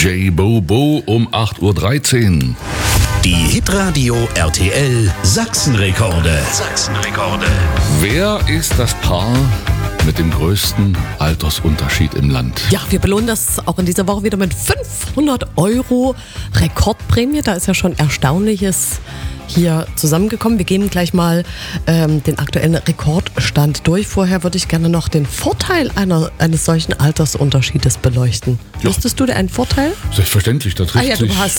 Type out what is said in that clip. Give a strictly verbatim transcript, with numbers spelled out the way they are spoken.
D J Bobo um acht Uhr dreizehn. Die Hitradio R T L Sachsenrekorde. Sachsenrekorde. Wer ist das Paar mit dem größten Altersunterschied im Land? Ja, wir belohnen das auch in dieser Woche wieder mit fünfhundert Euro Rekordprämie. Da ist ja schon Erstaunliches hier zusammengekommen. Wir gehen gleich mal ähm, den aktuellen Rekordstand durch. Vorher würde ich gerne noch den Vorteil einer, eines solchen Altersunterschiedes beleuchten. Ja. Wusstest du dir einen Vorteil? Selbstverständlich, da trifft Ah ja, du sich hast